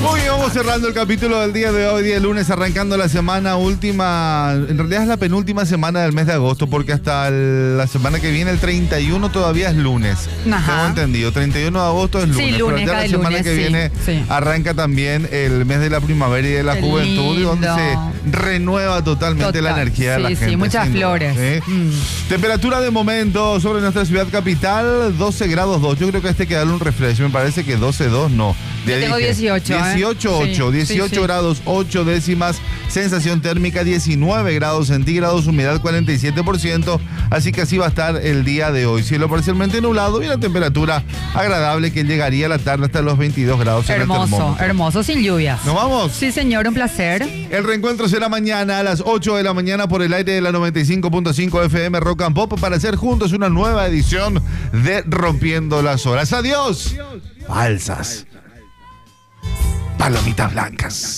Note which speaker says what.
Speaker 1: Muy bien, vamos cerrando el capítulo del día de hoy, día lunes, arrancando la semana última, en realidad es la penúltima semana del mes de agosto, porque hasta la semana que viene, el 31, todavía es lunes.
Speaker 2: Ajá.
Speaker 1: Tengo entendido, 31 de agosto es lunes,
Speaker 2: Sí, lunes,
Speaker 1: pero ya
Speaker 2: cada
Speaker 1: la semana
Speaker 2: lunes,
Speaker 1: que
Speaker 2: sí,
Speaker 1: viene
Speaker 2: sí.
Speaker 1: arranca también el mes de la primavera y de la
Speaker 2: Qué
Speaker 1: juventud, y donde
Speaker 2: lindo.
Speaker 1: se renueva totalmente la
Speaker 2: Total.
Speaker 1: energía de la
Speaker 2: Sí,
Speaker 1: gente.
Speaker 2: sí, muchas
Speaker 1: sin duda,
Speaker 2: flores.
Speaker 1: ¿eh? Temperatura de momento sobre nuestra ciudad capital, 12 grados 2. Yo creo que hay que darle un refresh, me parece que 12.2 no.
Speaker 2: Yo tengo 18,
Speaker 1: 18.8,
Speaker 2: Sí,
Speaker 1: 18
Speaker 2: sí, sí.
Speaker 1: grados 8 décimas, sensación térmica 19 grados centígrados, humedad 47%, así que así va a estar el día de hoy. Cielo parcialmente nublado y una temperatura agradable que llegaría a la tarde hasta los 22 grados en el
Speaker 2: Hermoso,
Speaker 1: termómetro.
Speaker 2: hermoso, sin lluvias.
Speaker 1: ¿Nos vamos?
Speaker 2: Sí, señor, un placer.
Speaker 1: El reencuentro será mañana a las 8 de la mañana por el aire de la 95.5 FM Rock and Pop para hacer juntos una nueva edición de Rompiendo las Horas. ¡Adiós! Falsas. Palomitas blancas.